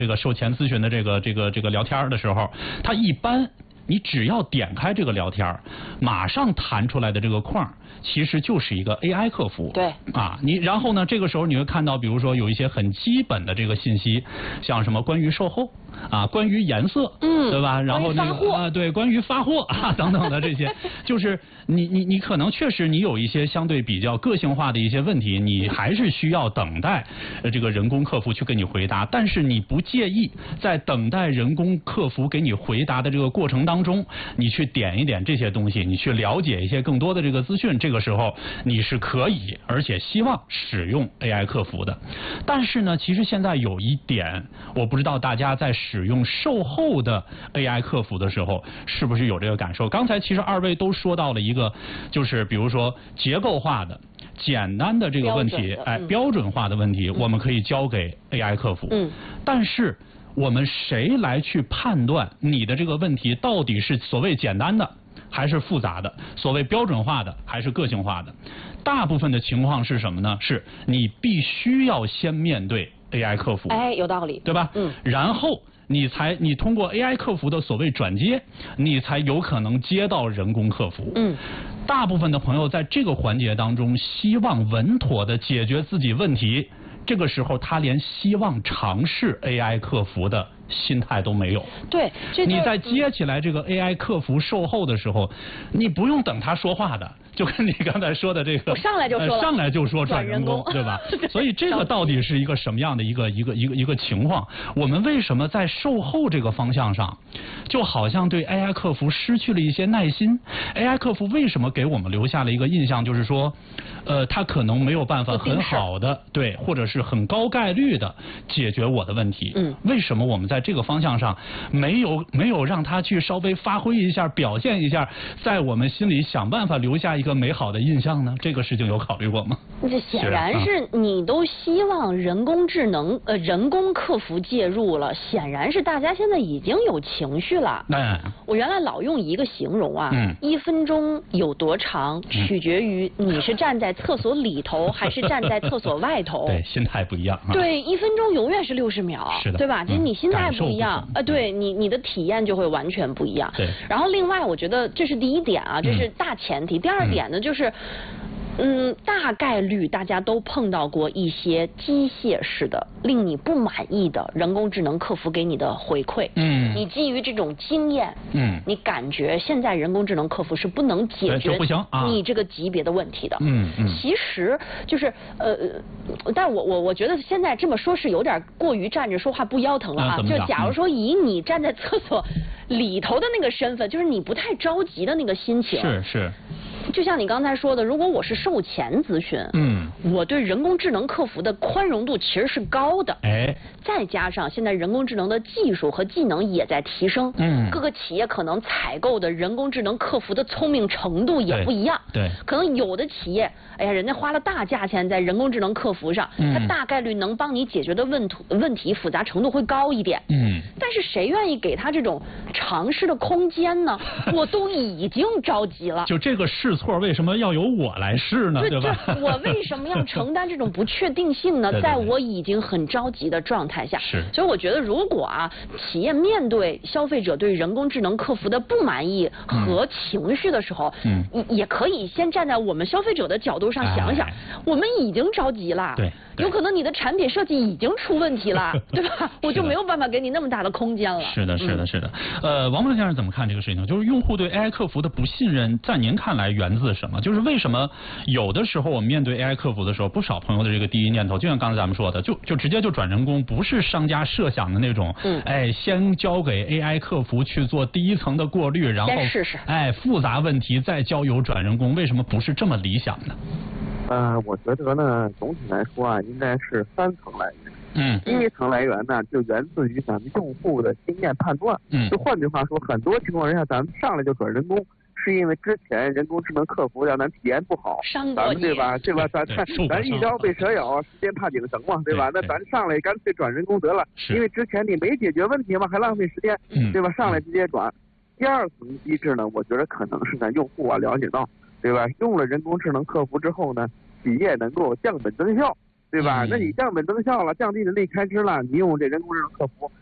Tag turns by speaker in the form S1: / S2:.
S1: 这个售前咨询的这个聊天的时候，它一般你只要点开这个聊天，马上弹出来的这个框，其实就是一个 AI 客服。
S2: 对
S1: 啊，然后呢，这个时候你会看到，比如说有一些很基本的这个信息，像什么关于售后啊，关于颜色，对吧？然后那个对，关于发货啊等等的这些，就是你可能确实你有一些相对比较个性化的一些问题，你还是需要等待这个人工客服去给你回答，但是你不介意在等待人工客服给你回答的这个过程当中，你去点一点这些东西，你去了解一些更多的这个资讯，这个时候你是可以而且希望使用 AI 客服的。但是呢，其实现在有一点，我不知道大家在使用售后的 AI 客服的时候是不是有这个感受。刚才其实二位都说到了一个，就是比如说结构化的简单的这个问题，标准化的问题，我们可以交给 AI 客服。但是我们谁来去判断你的这个问题到底是所谓简单的还是复杂的，所谓标准化的还是个性化的？大部分的情况是什么呢？是你必须要先面对 AI 客服。
S2: 哎，有道理，
S1: 对吧？然后你通过 AI 客服的所谓转接，你才有可能接到人工客服。大部分的朋友在这个环节当中，希望稳妥的解决自己问题，这个时候他连希望尝试 AI 客服的心态都没有。
S2: 对，
S1: 你在接起来这个 AI 客服售后的时候，你不用等他说话的，就跟你刚才说的这个，
S2: 我上来就说了，
S1: 上来就说转人工，对吧？所以这个到底是一个什么样的一个情况？我们为什么在售后这个方向上，就好像对 AI 客服失去了一些耐心 ？AI 客服为什么给我们留下了一个印象，就是说，他可能没有办法很好的对，或者是很高概率的解决我的问题。为什么我们在这个方向上没有让他去稍微发挥一下、表现一下，在我们心里想办法留下一个美好的印象呢？这个事情有考虑过吗？
S2: 这显然是你都希望人工智能人工客服介入了，显然是大家现在已经有情绪了。我原来老用一个形容啊，1分钟有多长，取决于你是站在厕所里头还是站在厕所外头。
S1: 对，心态不一样。
S2: 对，1分钟永远是60秒，
S1: 是的，
S2: 对吧？其实你心态不一样，对你的体验就会完全不一样。
S1: 对。
S2: 然后另外，我觉得这是第一点啊，这是大前提。第二点呢，就是。大概率大家都碰到过一些机械式的令你不满意的人工智能客服给你的回馈。你基于这种经验，你感觉现在人工智能客服是不能解决你这个级别的问题的。其实就是但我觉得现在这么说是有点过于站着说话不腰疼了啊。就假如说以你站在厕所里头的那个身份，就是你不太着急的那个心情。
S1: 是。
S2: 就像你刚才说的，如果我是售前咨询，我对人工智能客服的宽容度其实是高的。再加上现在人工智能的技术和技能也在提升，各个企业可能采购的人工智能客服的聪明程度也不一样。
S1: 对，
S2: 可能有的企业，哎呀，人家花了大价钱在人工智能客服上，它大概率能帮你解决的问题复杂程度会高一点。但是谁愿意给他这种尝试的空间呢？我都已经着急了。
S1: 就这个试错为什么要由我来试呢？对吧？
S2: 我为什么要承担这种不确定性呢？在我已经很着急的状态下，所以我觉得如果企业面对消费者对人工智能客服的不满意和情绪的时候，也可以先站在我们消费者的角度上想想，我们已经着急了。
S1: 对。
S2: 有可能你的产品设计已经出问题了，对吧？我就没有办法给你那么大的空间了。
S1: 是的。王木先生怎么看这个事情？就是用户对 AI 客服的不信任，在您看来源自什么？就是为什么有的时候我们面对 AI 客服的时候，不少朋友的这个第一念头，就像刚才咱们说的，就直接就转人工，不是商家设想的那种，先交给 AI 客服去做第一层的过滤，然后
S2: 试试，
S1: 复杂问题再交由转人工，为什么不是这么理想的？
S3: 我觉得呢，总体来说应该是3层来源。第一层来源呢，就源自于咱们用户的经验判断。就换句话说，很多情况下，咱们上来就转人工，是因为之前人工智能客服让咱体验不好，咱们对吧？咱一朝被蛇咬，十年怕井绳嘛，对吧？那咱上来干脆转人工得了，因为之前你没解决问题嘛，还浪费时间，对吧？上来直接转。第二层机制呢，我觉得可能是咱用户了解到，对吧？用了人工智能客服之后呢，企业能够降本增效， 对吧？那你降本增效了，降低人力开支了，你用这人工智能客服，